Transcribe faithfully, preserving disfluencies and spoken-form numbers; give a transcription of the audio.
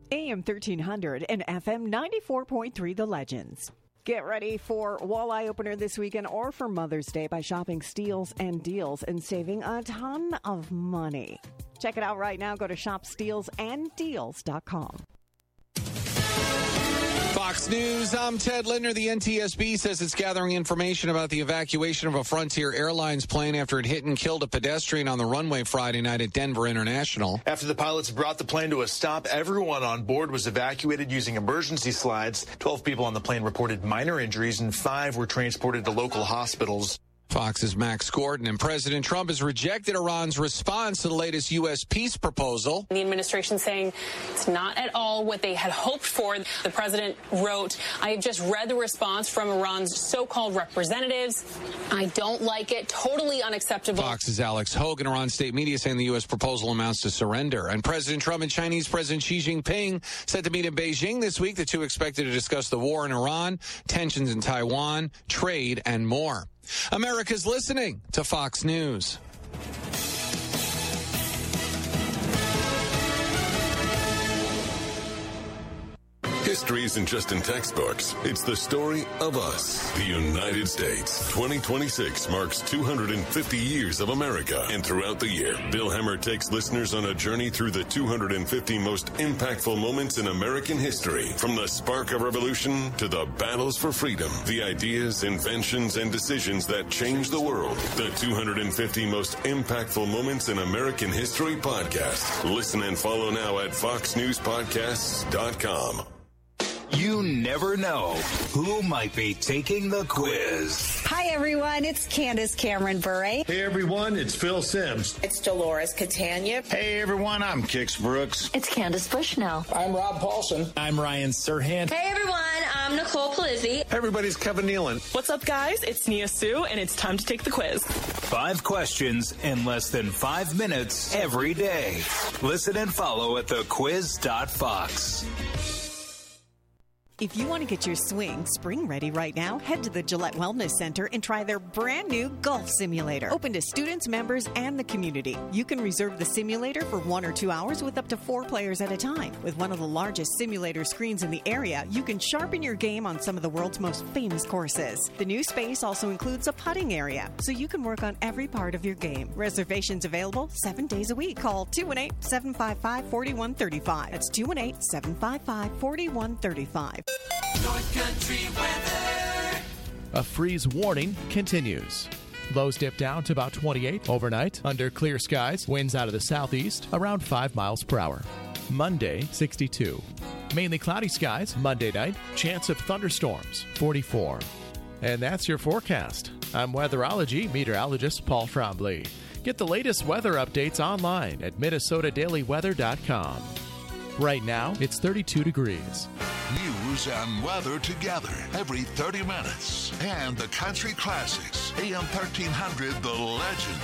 A M thirteen hundred and F M ninety-four point three The Legends. Get ready for Walleye Opener this weekend or for Mother's Day by shopping Steals and Deals and saving a ton of money. Check it out right now. Go to shop steals and deals dot com. Fox News, I'm Ted Lindner. The N T S B says it's gathering information about the evacuation of a Frontier Airlines plane after it hit and killed a pedestrian on the runway Friday night at Denver International. After the pilots brought the plane to a stop, everyone on board was evacuated using emergency slides. Twelve people on the plane reported minor injuries and five were transported to local hospitals. Fox's Max Gordon. And President Trump has rejected Iran's response to the latest U S peace proposal. The administration saying it's not at all what they had hoped for. The president wrote, I have just read the response from Iran's so-called representatives. I don't like it. Totally unacceptable. Fox's Alex Hogan. Iran state media saying the U S proposal amounts to surrender. And President Trump and Chinese President Xi Jinping set to meet in Beijing this week. The two expected to discuss the war in Iran, tensions in Taiwan, trade, and more. America's listening to Fox News. History isn't just in textbooks. It's the story of us, the United States. twenty twenty-six marks two hundred fifty years of America. And throughout the year, Bill Hemmer takes listeners on a journey through the two hundred fifty most impactful moments in American history. From the spark of revolution to the battles for freedom, the ideas, inventions, and decisions that changed the world. The two hundred fifty most impactful moments in American history podcast. Listen and follow now at fox news podcasts dot com. You never know who might be taking the quiz. Hi, everyone. It's Candace Cameron Bure. Hey, everyone. It's Phil Sims. It's Dolores Catania. Hey, everyone. I'm Kix Brooks. It's Candace Bushnell. I'm Rob Paulson. I'm Ryan Serhant. Hey, everyone. I'm Nicole Palizzi. Hey, everybody. It's Kevin Nealon. What's up, guys? It's Nia Sue, and it's time to take the quiz. Five questions in less than five minutes every day. Listen and follow at the quiz dot fox. If you want to get your swing spring ready right now, head to the Gillette Wellness Center and try their brand new golf simulator. Open to students, members, and the community. You can reserve the simulator for one or two hours with up to four players at a time. With one of the largest simulator screens in the area, you can sharpen your game on some of the world's most famous courses. The new space also includes a putting area, so you can work on every part of your game. Reservations available seven days a week. Call two one eight, seven five five, four one three five. That's two one eight, seven five five, four one three five. North Country weather. A freeze warning continues. Lows dip down to about twenty-eight overnight. Under clear skies, winds out of the southeast around five miles per hour. Monday, sixty-two. Mainly cloudy skies Monday night. Chance of thunderstorms, forty-four. And that's your forecast. I'm weatherology meteorologist Paul Trombley. Get the latest weather updates online at minnesota daily weather dot com. Right now, it's thirty-two degrees. News and weather together every thirty minutes. And the country classics. A M thirteen hundred, The Legend.